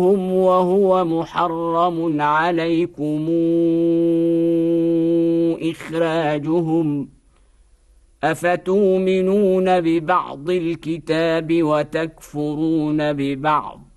وهو محرم عليكم إخراجهم أفتؤمنون ببعض الكتاب وتكفرون ببعض